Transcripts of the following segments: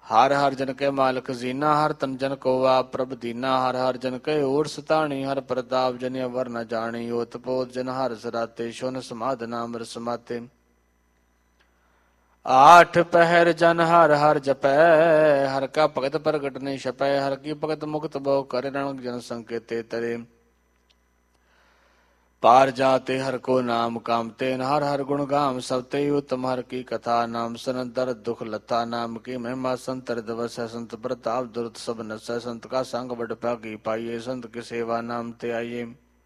ਹਰ ਹਰ ਜਨ ਕੇ ਮਾਲਕ ਜ਼ੀਨਾ, ਹਰ ਤਨ ਜਨ ਕੋ ਆਪ ਪ੍ਰਭ ਦੀਨਾ। ਹਰ ਹਰ ਜਨ ਕੇ ਓਟ ਸਤਾਣੀ, ਹਰ ਪ੍ਰਤਾਪ ਜਨ ਅਵਰ ਨ ਜਾਣੀ। ਓਤ ਪੋਤ ਜਨ ਹਰ ਸਰਾਤੇ, ਸ਼ੁਨ ਸਮਾਧ ਨਾਮ ਰਸ ਮਾਤੇ। ਆਠ ਪਹਿਰ ਜਨ ਹਰ ਹਰ ਜਪੈ, ਹਰ ਕਾ ਭਗਤ ਪ੍ਰਗਟ ਨਹੀਂ ਛਪੈ। ਹਰ ਕੀ ਭਗਤ ਮੁਕਤ ਬਹੁ ਕਰੇ, ਰਣਕ ਜਨ ਸੰਕੇਤੇ ਤਰੇ। ਪਾਰ ਜਾਤੇ ਹਰ ਕੋ ਨਾਮ ਕਾਮਤੇ, ਹਰ ਹਰ ਗੁਣ ਗਾਮ ਸਭ ਤੇ ਉਤਮ। ਹਰ की कथा नाम सन दर दुख लता, नाम की महिमा संत हृदय वसै। संत प्रताप दुरत सब नसै, संत का संग बड़ भागी पाइये। संत की सेवा नाम ते आइये,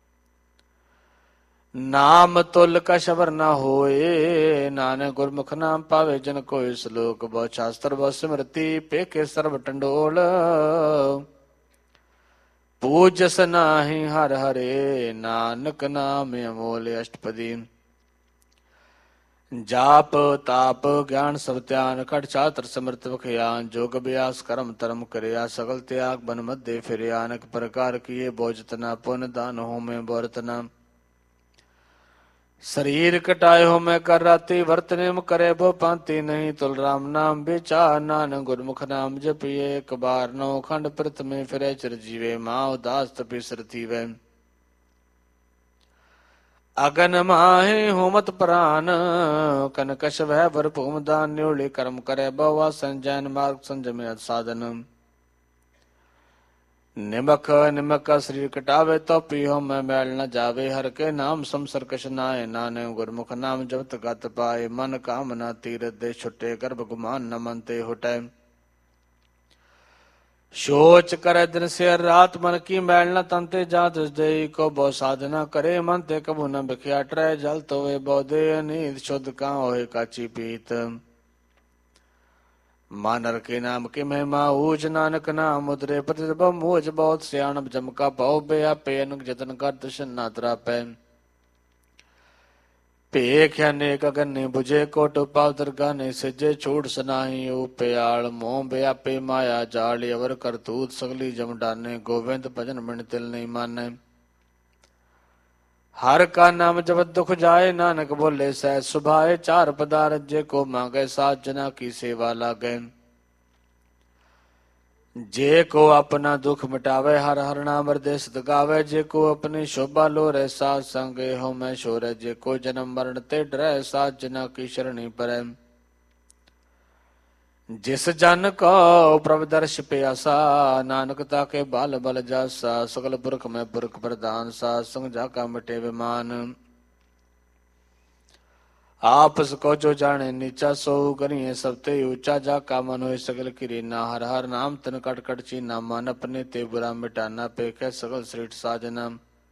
नाम तुल का शबर न होए। नानक गुरमुख नाम पावे जन कोय। श्लोक बहु शास्त्र बहु स्मृति, पेखे सर्व टंडोल। पूजस नाही हर हरे, नानक नाम अमोल। अष्टपदी जाप ताप ज्ञान सब त्यान, खट छात्र समर्थ बखयान। जोग अभ्यास कर्म धर्म करया, सगल त्याग बन मध्य फिरया। अनेक प्रकार किए बोझतना, पुण्य दान हो में बोरतना। शरीर कटाए हो मैं कर राती, वर्त नेम करे भो पांति। नहीं तुल राम नाम बेचार, नानक गुरमुख नाम जपिए। एक बार नौ खंड प्रथमे फिरे चिरजीवे, माँ उदास तपि सिर थीवै। अगन माहे होमत प्राण, कनकश वह वर भूम दान। न्योली कर्म करे बहुआ, संजैन मार्ग संजमे साधन। निमक निमक शरीर कटावे, तो पीहो में मैल न जावे। हर के नाम समसर कश नाय, नाने गुरमुख नाम जपत गत पाए। मन कामना तीरथ दे छुटे, गर्भ गुमान न मनते हुटे। सोच करे दिन से रात, मन की मैल न तनते जात। दई को बहु साधना करे, मन ते कबू न बिखया टरै। जल तो वे बौदे नींद, शुद्ध का होए काची पीत। मानर के नाम की महिमा ऊज, नानक नाम उदरे पति। मोज बहुत सियाणप जम का पाओ, बेआपे अनक जतन कर दर्शन ना तरापै। भेख अनेक अगन ने बुझे, कोट पाव दरगाह ने सिजे। छोड़ सनाही उपयाल, मोह व्यापे माया जाल। अवर करतूत सगली जम डाने, गोविंद भजन बिन तिल नहीं माने। हर का नाम जब दुख जाए, नानक बोले सह सुभाए। चार पदार्थ जे को मांगे, सात जना की सेवा लागे। जे को अपना दुख मिटावे, हर हर नाम हृदय सत गावे। जे को अपनी शोभा लो रे, सात संगे हो मैं शोरे। जे को जन्म मरण ते डरै, सात जना की शरणी परै। जिस जन को प्रभ दर्श प्यासा, नानक ताके बाल बल जासा। सकल पुरख में पुरख प्रधान, सात संग जाका मिटे विमान। आपस को जो जाने नीचा, सो करिए सब ते ऊंचा। जाका मन होए सगल किरीना, हर हर नाम तन कट कट चीना। मन अपने ते बुरा मिटाना, पेखे सगल श्रेष्ठ साजना।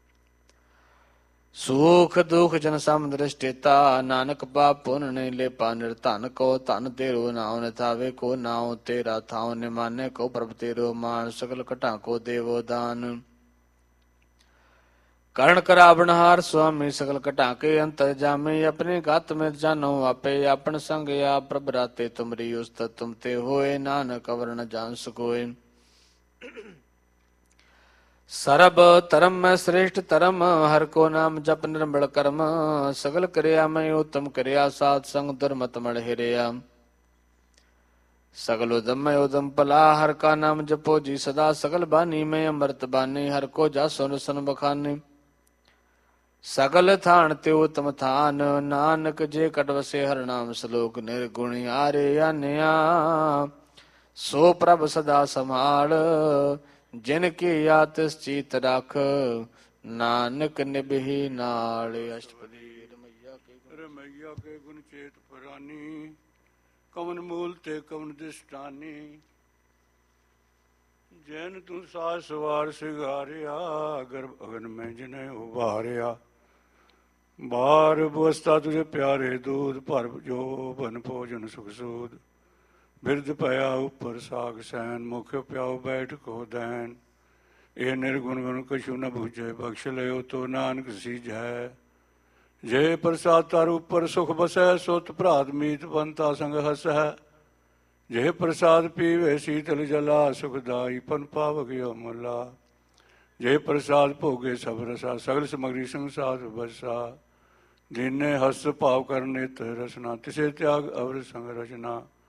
सुख दुख जन सम दृष्टिता, नानक पाप पुण्य नहीं ले पा। निर्धन को धन तेरो नाव न थावे, को नाव तेरा थाव न माने। को प्रभ तेरो मान, सकल कटा को देवो दान। कर्ण करावनहार स्वामी, सकल कटा के अंतर जामे। अपने गात में जानो आपे, अपन संग या प्रभ राते। तुमरी उस्त तुम ते होए, नानक अवर न जान सकोए। सर्ब धर्म में श्रेष्ठ धर्म, हर को नाम जप निर्मल कर्म। सगल क्रिया में उत्तम क्रिया, सात संग दुर्मत मण हिरिया। सगल उदम में उदम पला, हर का नाम जपो जी सदा। सगल बानी में अमृत बानी, हर को जासो सन बखानी। सगल थान ते उत्तम थान, नानक जे कटवसे हर नाम। श्लोक निर्गुणी आरे अन्या, सो प्रभ सदा संभाल। जिनकी आतिस चीत राख, नानक निभहि नाल। अष्टपदी रमैया के गुण चेत पुरानी, कवन मूल ते कवन दिष्टानी। जैन तू सास सवार सिगारिया, गर्भ अगन में जिन्हें उबारिया। बार बसता तुझे प्यारे दूध, भर जो बन भोजन सुख सूद। बिरद पया ऊपर साग सैन, मुख प्याओ बैठ को दैन। ये निर्गुण गुण कछु न बूझे, बख्श लियो तो नानक सीजै। जय प्रसाद तार ऊपर सुख बसै, सुत भ्रात मीत बनता संग हसै। जय प्रसाद पीवे शीतल जला, सुखदाई पन पावक अमला। जय प्रसाद भोगे सब रसा, सगल समग्री संसार बसा। दीने हस्त भाव कर नेत्र रसना, तिसे त्याग अवर संग रचना।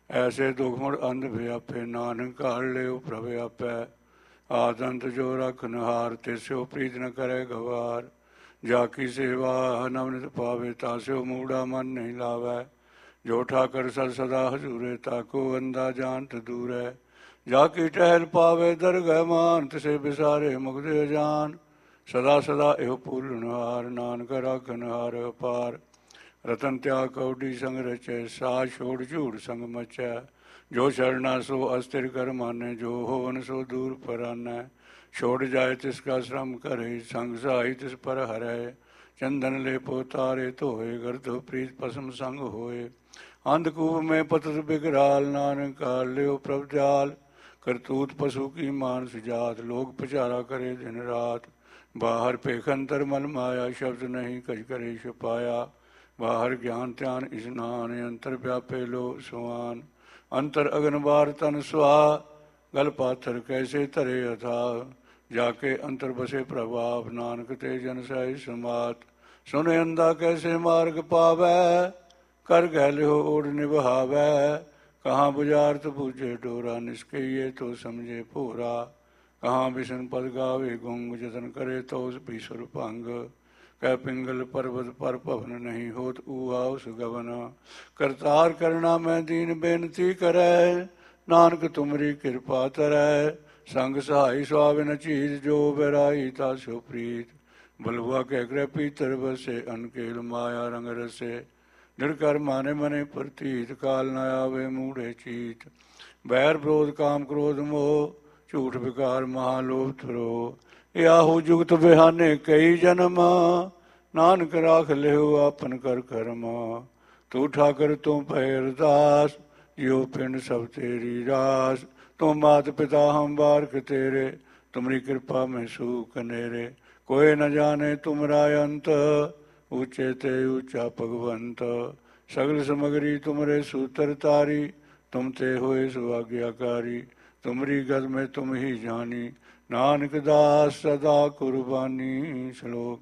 ਐਸੇ ਦੁਖ ਮੁੜ ਅੰਧ ਵਿਆਪੇ, ਨਾਨਕ ਕਾਲ ਲਿਓ ਪ੍ਰਭ ਆਪੈ। ਆਦੰਤ ਜੋ ਰਖਨਹਾਰ, ਤਿਸਿਓ ਪ੍ਰੀਤ ਨ ਕਰੇ ਗਵਾਰ। ਜਾ ਕੀ ਸੇਵਾ ਨਵਨਿਤ ਪਾਵੇ, ਤਾਸਿਓ ਮੂੜਾ ਮਨ ਨਹੀਂ ਲਾਵੈ। ਜੋ ਠਾਕਰ ਸਰ ਸਦਾ ਹਜ਼ੂਰੇ, ਤਾਕੋ ਅੰਦਾ ਜਾਣਤ ਦੂਰੈ। ਜਾ ਕੀ ਟਹਿਲ ਪਾਵੇ ਦਰਗਹਿ ਮਾਨ, ਤਿਸੇ ਬਿਸਾਰੇ ਮੁਕਦੇ ਜਾਨ। ਸਦਾ ਸਦਾ ਇਹੋ ਭੂਲਣਹਾਰ, ਨਾਨਕ ਰਾਖਨਹਾਰ ਅਪਾਰ। ਰਤਨ ਤਿਆਗ ਕੌਡੀ ਸੰਗ ਰਚੈ, ਸਾਜ ਛੋੜ ਝੂੜ ਸੰਗ ਮਚੈ। ਜੋ ਸ਼ਰਣਾ ਸੋ ਅਸਥਿਰ ਕਰ ਮਾਨੈ, ਜੋ ਹੋਵਨ ਸੋ ਦੂਰ ਪਰਾਨੈ। ਛੋੜ ਜਾਏ ਤਿਸ ਕਾ ਸ਼ਰਮ ਕਰੇ, ਸੰਗ ਸਹਾਈ ਤਿਸ ਪਰ ਹਰੈ। ਚੰਦਨ ਲੇਪੋ ਤਾਰੇ ਧੋਏ, ਗਰਦੋ ਪ੍ਰੀਤ ਪਸਮ ਸੰਗ ਹੋਏ। ਅੰਧਕੂਪ ਮੈਂ ਪਤਤ ਬਿਕਰਾਲ, ਨਾਨਕ ਕਾਲ ਲਿਓ ਪ੍ਰਭ ਜਾਲ। ਕਰਤੂਤ ਪਸ਼ੂ ਕੀ ਮਾਨਸ ਜਾਤ, ਲੋਕ ਪਚਾਰਾ ਕਰੇ ਦਿਨ ਰਾਤ। ਬਾਹਰ ਭੇਖ ਅੰਤਰ ਮਨ ਮਾਇਆ, ਸ਼ਬਦ ਨਹੀਂ ਕਛ ਕਰੇ ਛੁਪਾਇਆ। ਬਾਹਰ ਗਿਆਨ ਧਿਆਨ ਇਸ਼ਨਾਨ, ਅੰਤਰ ਵਿਆਪੇ ਲੋ ਸੁਆਨ। ਅੰਤਰ ਅਗਨ ਬਾਰ ਤਨ ਸੁਆ, ਗਲ ਪਾਥਰ ਕੈਸੇ ਧਰੇ ਅਥਾ। ਜਾ ਕੇ ਅੰਤਰ ਬਸੇ ਪ੍ਰਭਾਵ, ਨਾਨਕ ਤੇ ਜਨ ਸਹਿ ਸਮਾਤ। ਸੁਨੇ ਅੰਦਾ ਕੈਸੇ ਮਾਰਗ ਪਾਵੈ, ਕਰ ਗਹਿ ਲਿਓ ਓੜ ਨਿਭਾਵੈ। ਕਹਾਂ ਬੁਝਾਰਤ ਬੂਝੇ ਡੋਰਾ, ਨਿਸਕਈਏ ਤੋ ਸਮਝੇ ਭੋਰਾ। ਕਹਾਂ ਬਿਸ਼ਨ ਪਦ ਗਾਵੇ ਗੁੰਗ, ਜਤਨ ਕਰੇ ਤੋ ਪੀਸੁਰ ਭੰਗ। ਕਹਿ ਪਿੰਗਲ ਪਰਬਤ ਪਰ ਭਵਨ, ਨਹੀਂ ਹੋਤ ਊਹਾ ਉਸ ਗਵਨ। ਕਰਤਾਰ ਕਰਣਾ ਮੈਂ ਦੀਨ ਬੇਨਤੀ ਕਰੈ, ਨਾਨਕ ਤੁਮਰੀ ਕਿਰਪਾ ਤਰੈ। ਸੰਗ ਸਹਾਈ ਸੁਆਵਿਨ ਚੀਜ਼, ਜੋ ਬੈਰਾਈ ਤਾਸਿਓ ਪ੍ਰੀਤ। ਬਲਵਾ ਕਹਿ ਗ੍ਰਹਿ ਪੀਤਰ ਬਸੇ, ਅਨਕੇਲ ਮਾਇਆ ਰੰਗ ਰਸੇ। ਨਿੜ ਕਰ ਮਾਨੇ ਮਨੇ ਪ੍ਰਤੀਤ, ਕਾਲ ਨ ਆਵੇ ਮੂੜੇ ਚੀਤ। ਬੈਰ ਵਿਰੋਧ ਕਾਮ ਕ੍ਰੋਧ ਮੋਹ, ਝੂਠ ਵਿਕਾਰ ਮਹਾਲੋਭ ਥਰੋ। ਇਹ ਆਹੂ ਜੁਗਤ ਬਿਹਾਨੇ ਕਈ ਜਨਮ, ਨਾਨਕ ਰਾਖ ਲਿਓ ਆਪਨ ਕਰ ਕਰਮ। ਤੂੰ ਠਾਕਰ ਤੂੰ ਭੈ ਅਰਦਾਸ, ਜਿਉ ਪਿੰਡ ਸਭ ਤੇਰੀ ਰਾਸ। ਤੂੰ ਮਾਤ ਪਿਤਾ ਹਮ ਬਾਰਕ ਤੇਰੇ, ਤੁਮਰੀ ਕਿਰਪਾ ਮੈਂ ਸੂਖ ਨੇਰੇ। ਕੋਇ ਨ ਜਾਣੇ ਤੁਮਰਾ ਅੰਤ, ਊਚੇ ਤੇ ਊਚਾ ਭਗਵੰਤ। ਸਗਲ ਸਮਗਰੀ ਤੁਮਰੇ ਸੂਤਰ ਤਾਰੀ, ਤੁਮ ਤੇ ਹੋਏ ਸੁਆਗਿਆਕਾਰੀ। ਤੁਮਰੀ ਗਦ ਮੈਂ ਤੁਮ ਹੀ ਜਾਨੀ, ਨਾਨਕ ਦਾਸ ਸਦਾ ਕੁਰਬਾਨੀ। ਸ਼ਲੋਕ।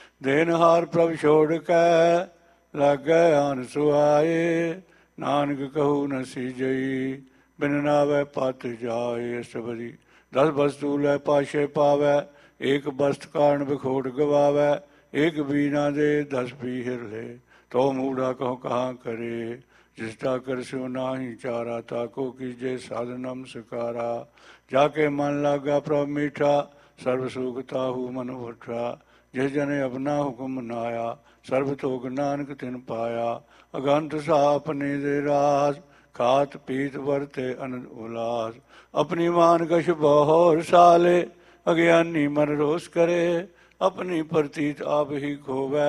ਦੇਨਹਾਰ ਪ੍ਰਭ ਛੋੜ ਕੈ, ਲਾਗੈ ਆਨ ਸੁਆਏ। ਨਾਨਕ ਕਹੂ ਨ ਸੀਜਈ, ਬਿਨ ਨਾਵੈ ਪਤ ਜਾਏ। ਅਸ਼ਟਪਦੀ। 10 ਵਸਤੂ ਲੈ ਪਾਸ਼ੇ ਪਾਵੈ, ਏਕ ਬਸਤ ਕਾਰਨ ਵਿਖੋੜ ਗਵਾਵੈ। ਏਕ ਵੀ ਨਾ ਦੇ 10 ਵੀ ਹਿਰ ਲੈ, ਤੋ ਮੂੜਾ ਕਹੋ ਕਹਾਂ ਕਰੇ। ਜਿਸਤਾ ਕਰਸਿਓ ਨਾਹੀ ਚਾਰਾ, ਤਾਕੋ ਕੀਜੇ ਸਾਧ ਨਮਸਕਾਰਾ। ਜਾ ਕੇ ਮਨ ਲਾਗਾ ਪ੍ਰਭ ਮੀਠਾ, ਸਰਬ ਸੁਖ ਤਾਹੂ ਮਨ ਵਠਾ। ਜਿਸ ਜਨੇ ਆਪਣਾ ਹੁਕਮ ਮਨਾਇਆ, ਸਰਬ ਤੋਖ ਨਾਨਕ ਤਿਨ ਪਾਇਆ। ਅਗੰਤ ਸਾ ਆਪਣੇ ਦੇ ਰਾਸ, ਖਾਤ ਪੀਤ ਵਰਤੇ ਅਨੰਦ ਉਲਾਸ। ਆਪਣੀ ਮਾਨ ਕਛ ਬਹੁਰ ਸਾਲੇ, ਅਗਿਆਨੀ ਮਨ ਰੋਸ करे। अपनी प्रतीत आप ही खोवै,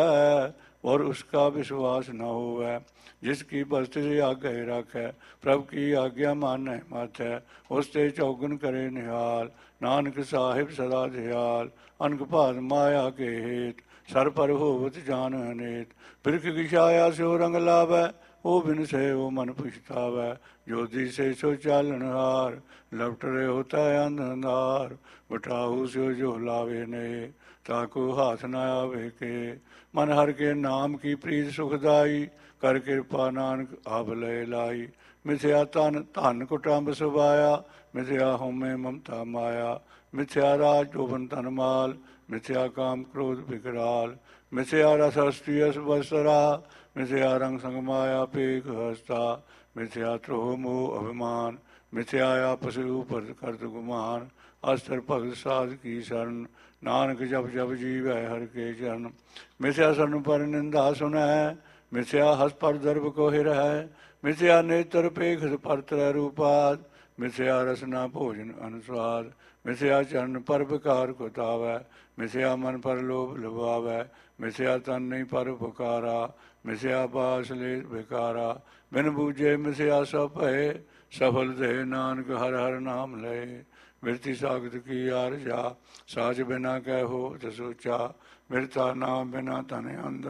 और उसका विश्वास न होवै। जिसकी बस्ती से आगे रखै, प्रभ की आज्ञा मानै माथै। उसते चौगन करे निहाल, नानक साहिब सदा दयाल। अनक भात माया के हेत, सर पर होवत जान अनेत। बिरख की छाया स्यो रंग लावै, ओ बिन से वो मन पछतावै। जोधी से सो चालन हार, लपट रहे होता है अंधार। बठाहू स्यो जो लावे ने, ताको हाथ न आवे के। मन हर के नाम की प्रीत सुखदाई, कर कृपा नानक आप लय लाई। मिथ्या तन धन कुटुंब सुभाया, मिथ्या होमे ममता माया। मिथ्या राज जोबन तन माल, मिथ्या काम क्रोध विकराल। मिथ्या रस अस्त्रियस बसरा, मिथ्या रंग संग माया पेख हस्ता। मिथ्या त्रोह मोह अभिमान, मिथ्या आपस ऊपर करत गुमान। अस्त्र भगत साध की शरण, नानक जप जप जीवै हर के चरण। मिथ्या सन पर निंदा सुनै, मिथ्या हस पर दर्भ को हिरहै। मिथ्या नेत्र पेखत पर त्रै रूपाद, मिथ्या रसना भोजन अनुस्वाद। मिथ्या चरण पर विकार को तावै, मिथ्या मन पर लोभ लुभावै। मिथ्या तन नहीं पर पुकारा, मिथ्या बास ले विकारा। बिन बूझे मिथ्या सब भय, सफल दे नानक हर हर नाम लय। मृति सागत की आरजा, साज बिना कह हो सोचा। मृता नाम बिना तन अंध,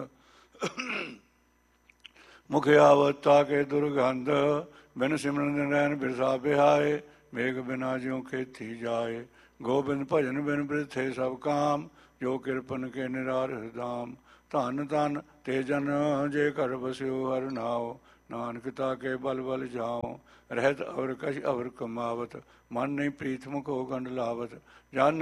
मुख आवता के दुर्गंध। बिन सिमरन नैन बिरसा बिहाए, मेघ बिना ज्यों खेती जाए। गोबिंद भजन बिन वृथे सब काम, जो कृपन के निरार धाम। धन धन ते जन जे कर बस्यो हर नाव, ਨਾਨਕ ਤਾਕੇ ਬਲ ਬਲ ਜਾਉ, ਰਹਿਤ ਅਵਰ ਕਛ ਅਵਰ ਕਮਾਵਤ, ਮਨ ਨਹੀਂ ਪ੍ਰੀਤ ਮੁਖ ਹੋ ਗੰਡ ਲਾਵਤ, ਜਨ